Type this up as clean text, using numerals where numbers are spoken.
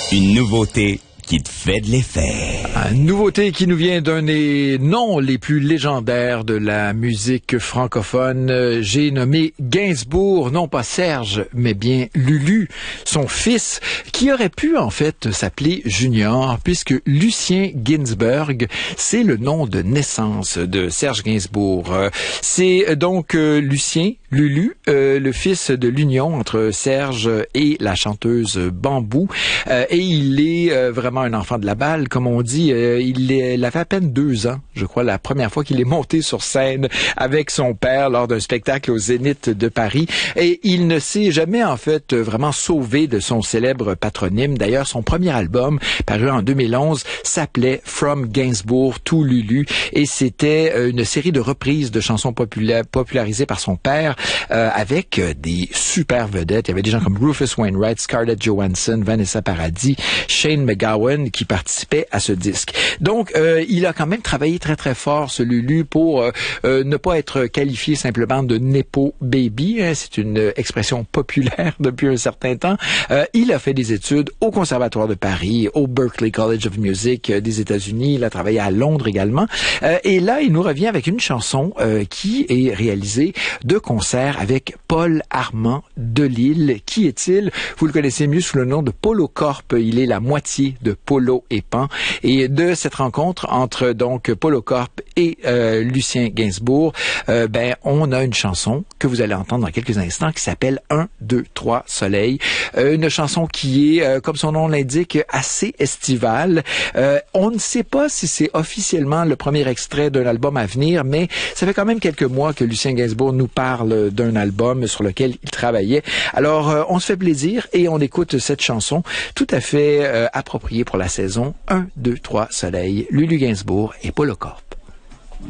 Une nouveauté qui te fait de l'effet. Une nouveauté qui nous vient d'un des noms les plus légendaires de la musique francophone. J'ai nommé Gainsbourg, non pas Serge, mais bien Lulu, son fils, qui aurait pu en fait s'appeler Junior, puisque Lucien Ginsberg, c'est le nom de naissance de Serge Gainsbourg. C'est donc Lucien, Lulu, le fils de l'union entre Serge et la chanteuse Bambou. Et il est vraiment un enfant de la balle, comme on dit. Il avait à peine 2 ans, je crois, la première fois qu'il est monté sur scène avec son père lors d'un spectacle au Zénith de Paris. Et il ne s'est jamais, en fait, vraiment sauvé de son célèbre patronyme. D'ailleurs, son premier album, paru en 2011, s'appelait From Gainsbourg to Lulu. Et c'était une série de reprises de chansons popularisées par son père, avec des super vedettes. Il y avait des gens comme Rufus Wainwright, Scarlett Johansson, Vanessa Paradis, Shane McGowan qui participaient à ce disque. Donc, il a quand même travaillé très très fort, ce Lulu, pour ne pas être qualifié simplement de Nepo Baby. C'est une expression populaire depuis un certain temps. Il a fait des études au Conservatoire de Paris, au Berklee College of Music des États-Unis. Il a travaillé à Londres également. Et là, il nous revient avec une chanson qui est réalisée de concert avec Paul Armand Delille. Qui est-il? Vous le connaissez mieux sous le nom de Polo Corp. Il est la moitié de Polo et Pan. Et de cette rencontre entre donc Polo Corp et Lucien Gainsbourg, on a une chanson que vous allez entendre dans quelques instants qui s'appelle 1, 2, 3 Soleil. Une chanson qui est, comme son nom l'indique, assez estivale. On ne sait pas si c'est officiellement le premier extrait d'un album à venir, mais ça fait quand même quelques mois que Lucien Gainsbourg nous parle d'un album sur lequel il travaillait. Alors, on se fait plaisir et on écoute cette chanson tout à fait appropriée pour la saison 1, 2, 3 Soleil, Lulu Gainsbourg et Polo Corp.